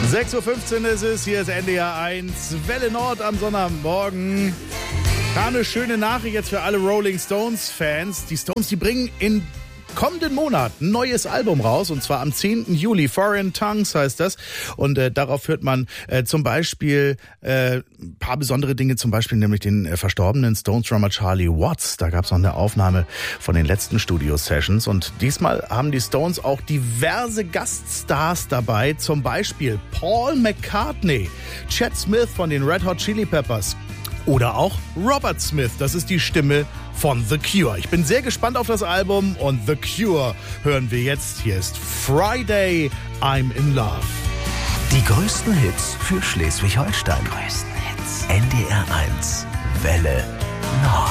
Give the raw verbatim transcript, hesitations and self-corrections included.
sechs Uhr fünfzehn ist es, hier ist N D R eins, Welle Nord am Sonntagmorgen. Kam eine schöne Nachricht jetzt für alle Rolling Stones-Fans. Die Stones, die bringen in kommenden Monat ein neues Album raus, und zwar am zehnten Juli. Foreign Tongues heißt das. Und äh, darauf hört man äh, zum Beispiel äh, ein paar besondere Dinge, zum Beispiel nämlich den äh, verstorbenen Stones-Drummer Charlie Watts. Da gab es noch eine Aufnahme von den letzten Studio-Sessions. Und diesmal haben die Stones auch diverse Gaststars dabei, zum Beispiel Paul McCartney, Chad Smith von den Red Hot Chili Peppers oder auch Robert Smith. Das ist die Stimme von The Cure. Ich bin sehr gespannt auf das Album, und The Cure hören wir jetzt. Hier ist Friday, I'm in Love. Die größten Hits für Schleswig-Holstein. Größten Hits. N D R eins, Welle Nord.